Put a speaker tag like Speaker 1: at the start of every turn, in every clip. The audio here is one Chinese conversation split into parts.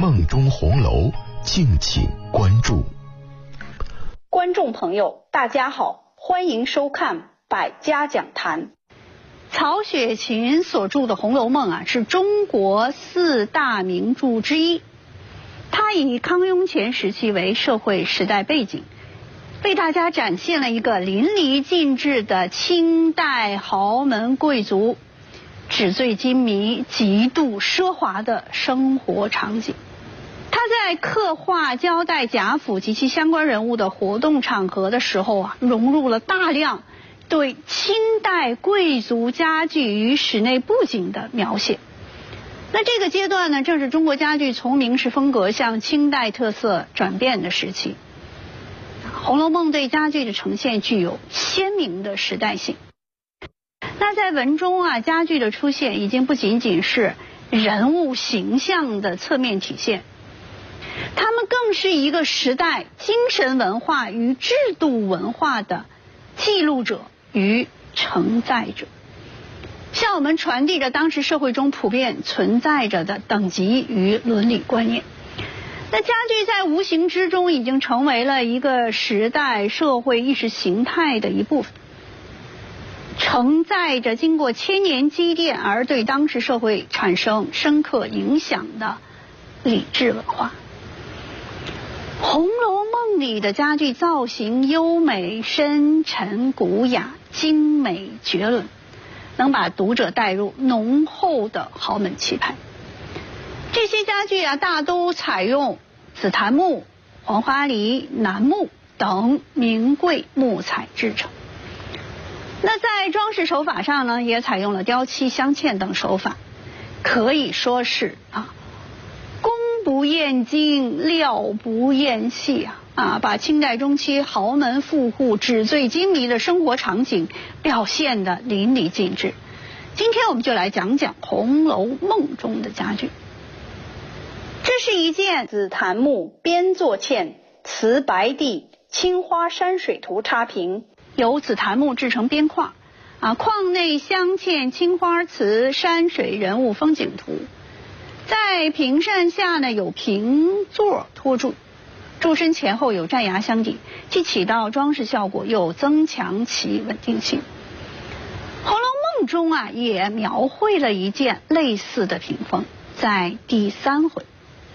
Speaker 1: 梦中红楼，敬请关注。
Speaker 2: 观众朋友，大家好，欢迎收看百家讲坛。曹雪芹所著的《红楼梦》是中国4大名著之一。它以康雍乾时期为社会时代背景，为大家展现了一个淋漓尽致的清代豪门贵族纸醉金迷、极度奢华的生活场景。他在刻画交代贾府及其相关人物的活动场合的时候融入了大量对清代贵族家具与室内布景的描写。那这个阶段呢，正是中国家具从明式风格向清代特色转变的时期。《红楼梦》对家具的呈现具有鲜明的时代性。那在文中家具的出现已经不仅仅是人物形象的侧面体现，他们更是一个时代精神文化与制度文化的记录者与承载者，向我们传递着当时社会中普遍存在着的等级与伦理观念。那家具在无形之中已经成为了一个时代社会意识形态的一部分，承载着经过千年积淀而对当时社会产生深刻影响的礼制文化。《红楼梦》里的家具造型优美、深沉、古雅、精美绝伦，能把读者带入浓厚的豪门气派。这些家具大都采用紫檀木、黄花梨、楠木等名贵木材制成。那在装饰手法上呢，也采用了雕漆、镶嵌等手法，可以说是工不厌精，料不厌细把清代中期豪门富户纸醉金迷的生活场景表现得淋漓尽致。今天我们就来讲讲《红楼梦》中的家具。这是一件紫檀木边座嵌瓷白地青花山水图插屏，由紫檀木制成边框框内镶嵌青花瓷山水人物风景图。在屏扇下呢有屏座托住，柱身前后有站牙相抵，既起到装饰效果，又增强其稳定性。《红楼梦》中也描绘了一件类似的屏风，在第3回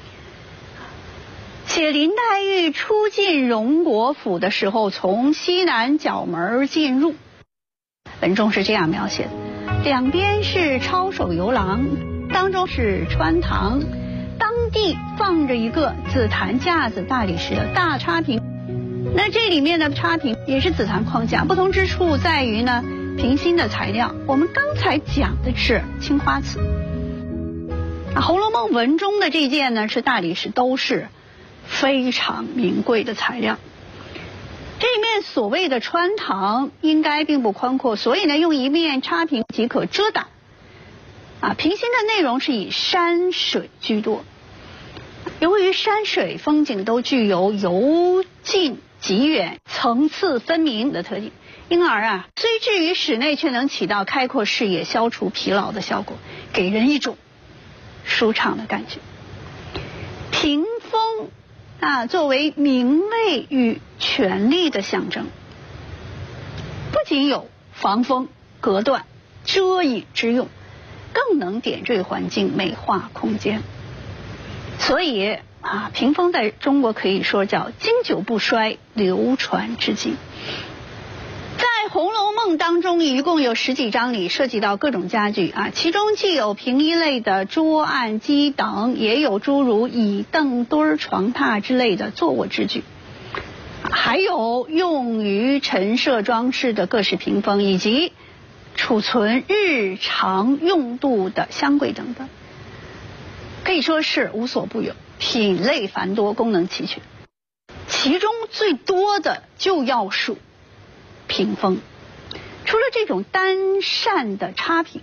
Speaker 2: 写林黛玉初进荣国府的时候，从西南角门进入。文中是这样描写的：两边是抄手游廊，当中是穿堂，当地放着一个紫檀架子大理石的大插屏。那这里面的插屏也是紫檀框架，不同之处在于呢，屏心的材料我们刚才讲的是青花瓷。《红楼梦》文中的这件呢是大理石，都是非常名贵的材料。这里面所谓的穿堂应该并不宽阔，所以呢用一面插屏即可遮挡。屏心的内容是以山水居多。由于山水风景都具有由近及远、层次分明的特点，因而虽置于室内，却能起到开阔视野、消除疲劳的效果，给人一种舒畅的感觉。屏风作为名位与权力的象征，不仅有防风、隔断、遮隐之用，更能点缀环境、美化空间。所以屏风在中国可以说叫经久不衰，流传至今。在《红楼梦》当中，一共有10几章里涉及到各种家具其中既有平一类的桌案机等，也有诸如椅凳墩床榻之类的坐卧之具，还有用于陈设装饰的各式屏风，以及储存日常用度的箱柜等等，可以说是无所不有，品类繁多，功能齐全。其中最多的就要数屏风。除了这种单扇的插屏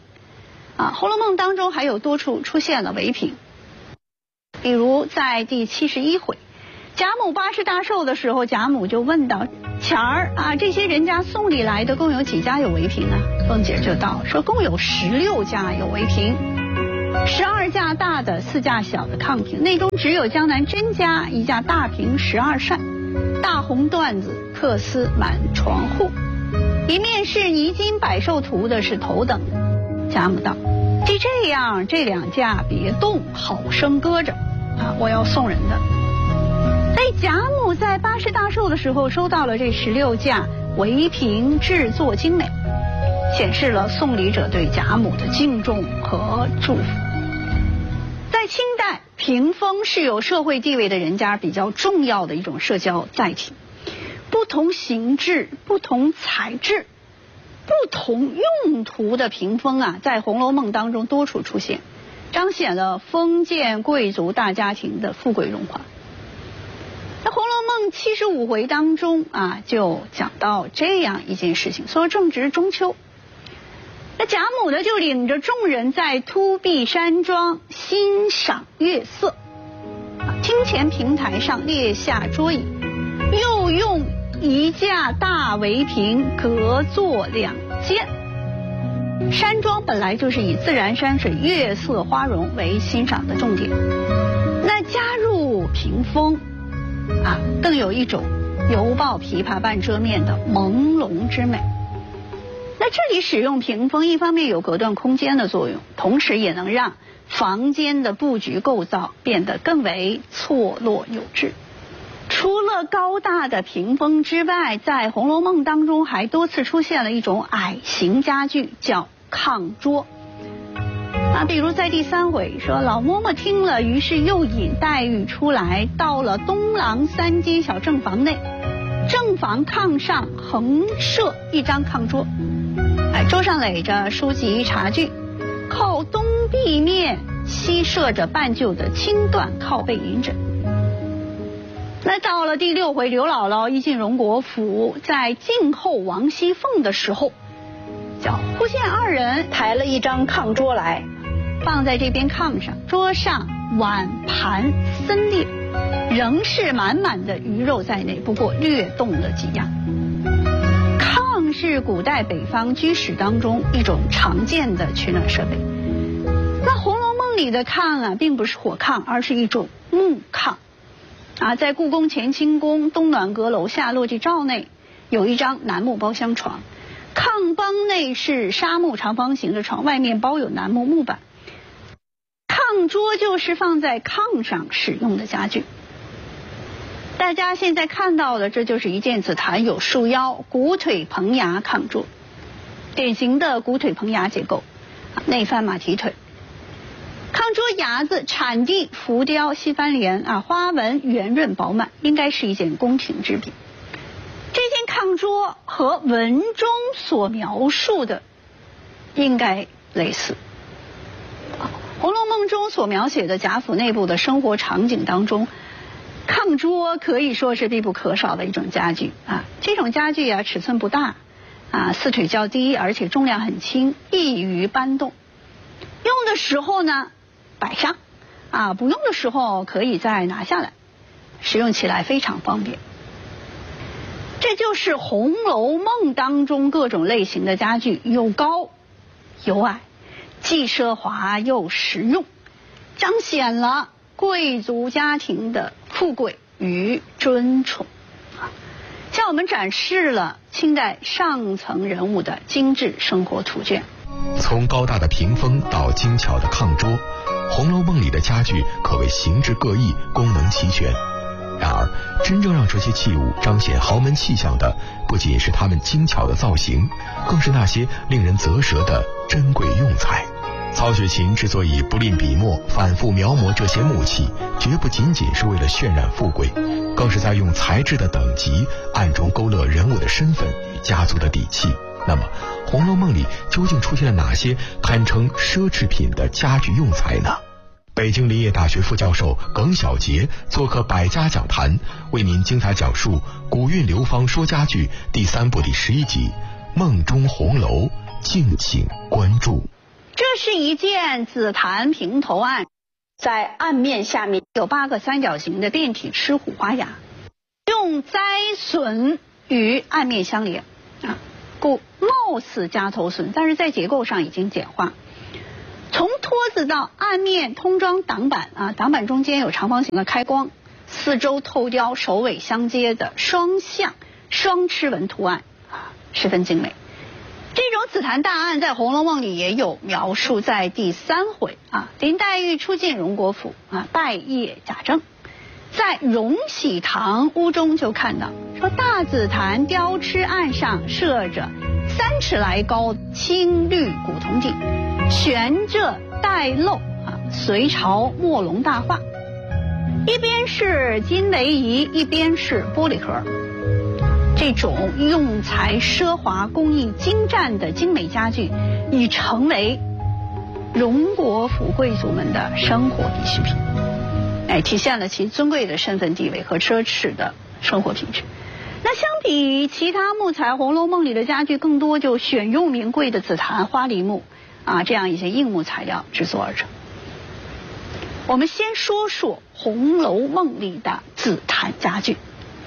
Speaker 2: 《红楼梦》当中还有多处出现了围屏。比如在第71回，贾母80大寿的时候，贾母就问到：前儿这些人家送礼来的共有几家有围屏呢？凤姐就道说共有16家有围屏。 ，12架大的，4架小的炕屏，内中只有江南甄家1架大屏12扇，大红缎子缂丝满床户。一面是泥金百寿图的是头等的。贾母道：既这样，这2架别动，好生搁着啊，我要送人的。所以贾母在80大寿的时候收到了这16架围屏，制作精美，显示了送礼者对贾母的敬重和祝福。在清代，屏风是有社会地位的人家比较重要的一种社交载体，不同形制、不同材质、不同用途的屏风啊，在《红楼梦》当中多处出现，彰显了封建贵族大家庭的富贵荣华。在《红楼梦》75回当中啊，就讲到这样一件事情，说正值中秋，那贾母呢就领着众人在凸壁山庄欣赏月色，厅前平台上列下桌椅，又用1架大围屏隔坐2间。山庄本来就是以自然山水、月色花容为欣赏的重点，那加入屏风啊，更有一种犹抱琵琶半遮面的朦胧之美。那这里使用屏风，一方面有隔断空间的作用，同时也能让房间的布局构造变得更为错落有致。除了高大的屏风之外，在《红楼梦》当中还多次出现了一种矮型家具，叫炕桌。比如在第3回说，老嬷嬷听了，于是又引黛玉出来，到了东廊3间小正房内，正房炕上横设一张炕桌，桌上垒着书籍茶具，靠东壁面西设着半旧的青缎靠背银枕。那到了第6回，刘姥姥一进荣国府，在静候王熙凤的时候，忽见2人抬了一张炕桌来，放在这边炕上，桌上碗盘森列，仍是满满的鱼肉在内，不过略动了几样。炕是古代北方居室当中一种常见的取暖设备。那《红楼梦》里的炕啊，并不是火炕，而是一种木炕啊。在故宫乾清宫东暖阁楼下落地罩内，有一张楠木包厢床，炕帮内是纱木长方形的床，外面包有楠木木板。炕桌就是放在炕上使用的家具。大家现在看到的，这就是一件紫檀有束腰、鼓腿棚牙炕桌，典型的鼓腿棚牙结构，内翻马蹄腿。炕桌牙子产地浮雕西番莲啊，花纹圆润饱满，应该是一件宫廷之品。这件炕桌和文中所描述的应该类似。《红楼梦》中所描写的贾府内部的生活场景当中，炕桌可以说是必不可少的一种家具啊。这种家具啊，尺寸不大啊，4腿较低，而且重量很轻，易于搬动。用的时候呢，摆上啊，不用的时候可以再拿下来，使用起来非常方便。这就是《红楼梦》当中各种类型的家具，有高有矮，既奢华又实用，彰显了贵族家庭的富贵与尊崇，向我们展示了清代上层人物的精致生活图卷。
Speaker 1: 从高大的屏风到精巧的炕桌，《红楼梦》里的家具可谓形制各异，功能齐全。然而，真正让这些器物彰显豪门气象的，不仅是它们精巧的造型，更是那些令人啧舌的珍贵用材。曹雪芹之所以不吝笔墨，反复描摹这些木器，绝不仅仅是为了渲染富贵，更是在用材质的等级暗中勾勒人物的身份与家族的底气。那么，《红楼梦》里究竟出现了哪些堪称奢侈品的家具用材呢？北京林业大学副教授耿晓杰做客百家讲坛，为您精彩讲述《古韵流芳说家具》第3部第11集《梦中红楼》，敬请关注。
Speaker 2: 这是一件紫檀平头案，在案面下面有8个三角形的变体狮虎花牙，用栽榫与案面相连啊，故貌似夹头榫，但是在结构上已经简化。 从托子到案面通装挡板啊，挡板中间有长方形的开光，四周透雕首尾相接的双象双螭纹图案啊，十分精美。这种紫檀大案在《红楼梦》里也有描述，在第3回啊，林黛玉出进荣国府啊，拜谒贾政，在荣禧堂屋中就看到说大紫檀雕螭案上设着3尺来高青绿古铜镜，悬着带漏啊隋朝墨龙大画，一边是金雷仪，一边是玻璃盒。这种用材奢华、工艺精湛的精美家具，已成为荣国府贵族们的生活必需品，体现了其尊贵的身份地位和奢侈的生活品质。那相比其他木材，《红楼梦》里的家具更多就选用名贵的紫檀、花梨木啊这样一些硬木材料制作而成。我们先说说《红楼梦》里的紫檀家具。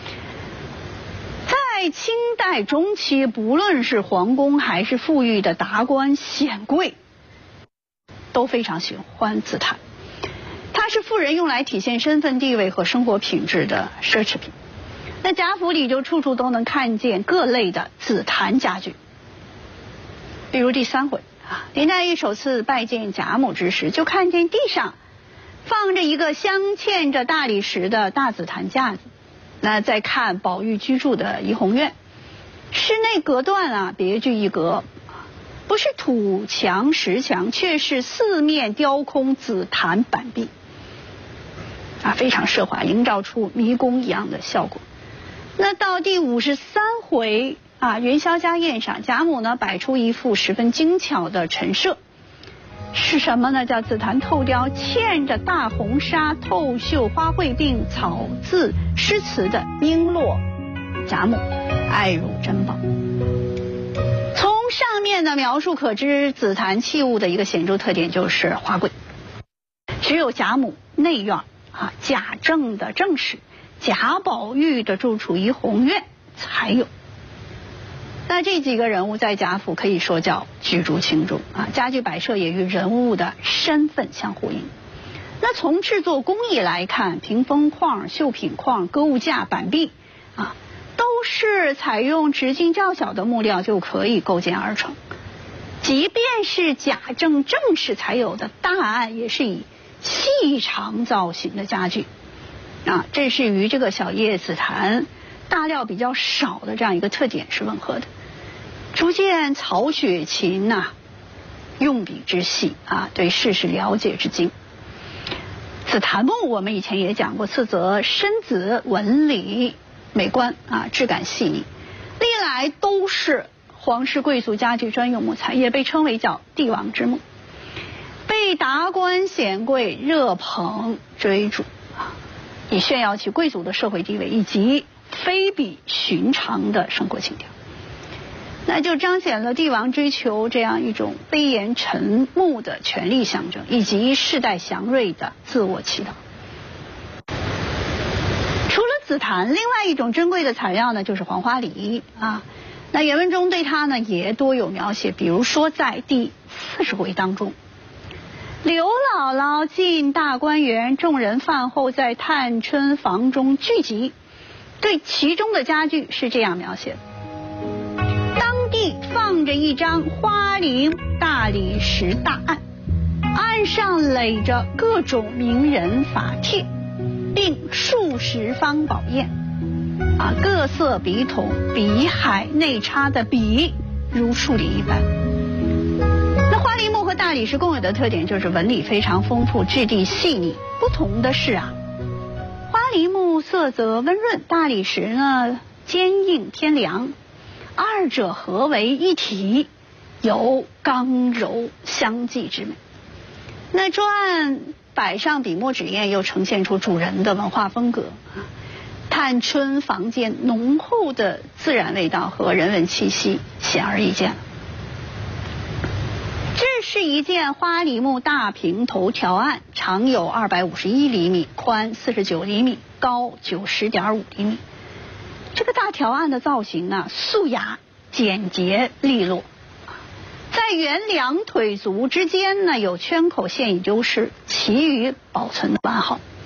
Speaker 2: 在清代中期，不论是皇宫还是富裕的达官显贵，都非常喜欢紫檀。它是富人用来体现身份地位和生活品质的奢侈品。那贾府里就处处都能看见各类的紫檀家具。比如第3回啊，林黛玉首次拜见贾母之时，就看见地上放着一个镶嵌着大理石的大紫檀架子。那再看宝玉居住的怡红院，室内隔断啊别具一格，不是土墙石墙，却是4面雕空紫檀板壁啊，非常奢华，营造出迷宫一样的效果。那到第53回啊，元宵家宴上，贾母呢摆出一副十分精巧的陈设，是什么呢？叫紫檀透雕嵌着大红纱透绣花卉并草字诗词的璎珞贾母，爱如珍宝。从上面的描述可知，紫檀器物的一个显著特点就是华贵，只有贾母内院啊、贾政的正室、贾宝玉的住处怡红院才有。那这几个人物在贾府可以说叫举足轻重啊，家具摆设也与人物的身份相呼应。那从制作工艺来看，屏风框、绣品框、歌物架、板壁啊，都是采用直径较小的木料就可以构建而成。即便是贾政正室才有的大案，也是以细长造型的家具啊，这是与这个小叶紫檀大料比较少的这样一个特点是吻合的。逐渐曹雪芹用笔之细啊，对世事了解之精。紫檀木我们以前也讲过，次则深紫，纹理美观啊，质感细腻，历来都是皇室贵族家具专用木材，也被称为叫帝王之木，被达官显贵热捧追逐啊，以炫耀其贵族的社会地位以及非比寻常的生活情调。那就彰显了帝王追求这样一种威严沉穆的权力象征，以及世代祥瑞的自我祈祷。除了紫檀，另外一种珍贵的材料呢，就是黄花梨啊。那原文中对它呢也多有描写，比如说在第40回当中，刘姥姥进大观园，众人饭后在探春房中聚集，对其中的家具是这样描写的：当地放着一张花梨大理石大案，案上垒着各种名人法帖，并数十方宝砚啊，各色笔筒、笔海内插的笔如树林一般。那花梨木和大理石共有的特点就是纹理非常丰富，质地细腻。不同的是花梨木色泽温润，大理石呢坚硬偏凉，二者合为一体，有刚柔相济之美。那桌案摆上笔墨纸砚，又呈现出主人的文化风格。探春房间浓厚的自然味道和人文气息显而易见。这是一件花梨木大平头条案，长有251厘米，宽49厘米，高90.5厘米。这个大条案的造型素雅简洁利落，在在原两腿足之间呢有圈口现已丢失，其余保存的完好。